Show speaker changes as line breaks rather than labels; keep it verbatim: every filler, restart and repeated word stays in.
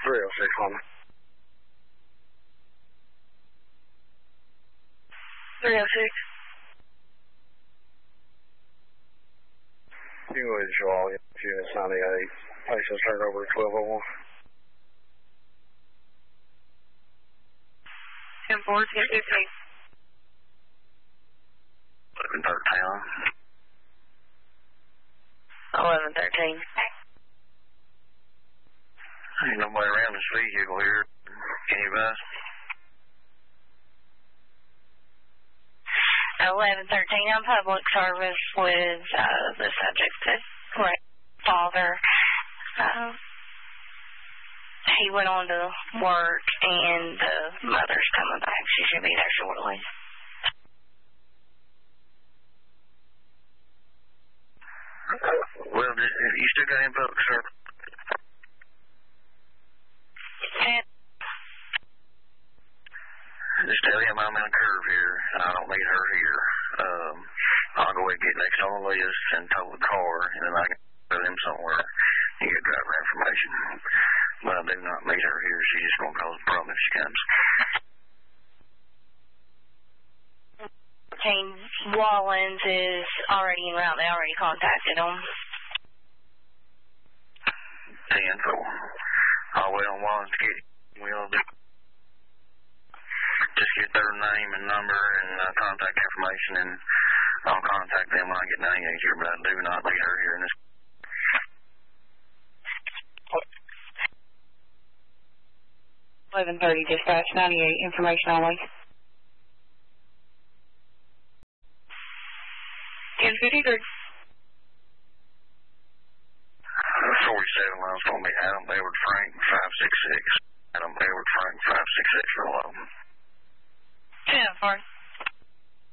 three oh six on me.
three oh six.
You can go ahead and show all units ninety-eight. Patients turned over to twelve oh one.
ten four, ten fifteen.
eleven thirteen.
eleven thirteen.
Ain't nobody around this vehicle here. Anybody?
eleven thirteen on public service with uh, the subject's father. Uh, he went on to work, and the mother's coming back. She should be there shortly.
Well, you still got him booked, sir?
And
just tell him I'm in a curve here, and I don't need her here. Um, I'll go ahead and get next on the list and tow the car, and then I can put him somewhere and get driver information. But I do not need her here. She's just going to cause a problem if she comes.
James Wallens is already en route. They already contacted him.
ten four. I'll wait on Wallens to get him. We'll do. Just get their name and number and uh, contact information, and I'll contact them when I get ninety-eight here, but I do not need her here in this.
eleven thirty dispatch, ninety-eight, information only. ten fifty-three.
forty-seven miles going to be Adam Edward Frank, five six six. Adam Edward Frank, five six six for a low.
ten four.